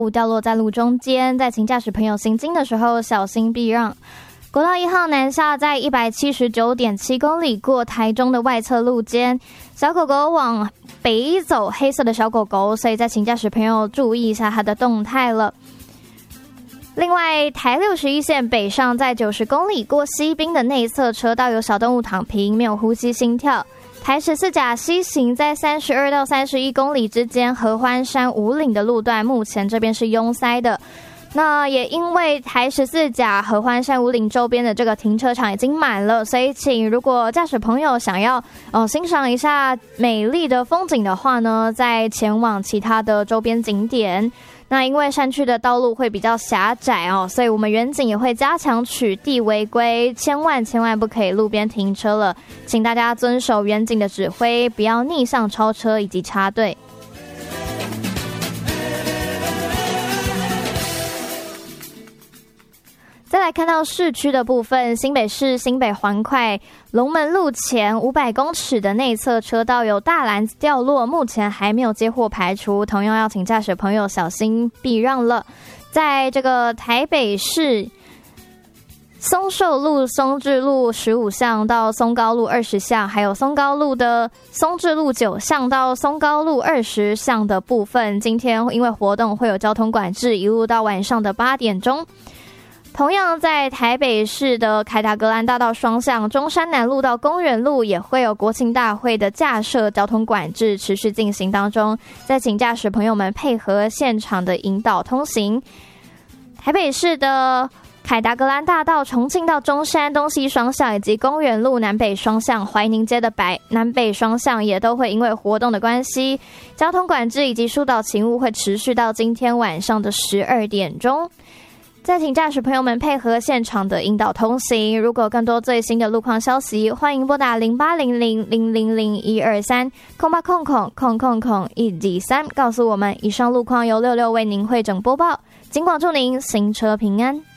掉落在路中间，在请驾驶朋友行经的时候小心避让。国道1号南下在 179.7 公里过台中的外侧路肩，小狗狗往北走，黑色的小狗狗，所以在请驾驶朋友注意一下它的动态了。另外，台61线北上在90公里过西滨的内侧车道有小动物躺平，没有呼吸心跳。台14甲西行在32到31公里之间，合欢山五岭的路段目前这边是拥塞的。那也因为台14甲合欢山五岭周边的这个停车场已经满了，所以请如果驾驶朋友想要欣赏一下美丽的风景的话呢，再前往其他的周边景点。那因为山区的道路会比较狭窄所以我们远景也会加强取缔违规，千万不可以路边停车了，请大家遵守远景的指挥，不要逆向超车以及插队。再来看到市区的部分，新北市新北环快龙门路前500公尺的内侧车道有大篮子掉落，目前还没有接获排除，同样要请驾驶朋友小心避让了。在这个台北市松寿路松智路15巷到松高路20巷，还有松高路的松智路9巷到松高路20巷的部分，今天因为活动会有交通管制，一路到晚上的8点钟。同样在台北市的凯达格兰大道双向中山南路到公园路也会有国庆大会的架设交通管制持续进行当中，再请驾驶朋友们配合现场的引导通行。台北市的凯达格兰大道重庆到中山东西双向以及公园路南北双向，怀宁街的南北双向也都会因为活动的关系，交通管制以及疏导勤务会持续到今天晚上的12点钟。再请驾驶朋友们配合现场的引导通行。如果更多最新的路况消息，欢迎拨打08000001230800000123告诉我们。以上路况由66为您汇整播报，尽管祝您行车平安。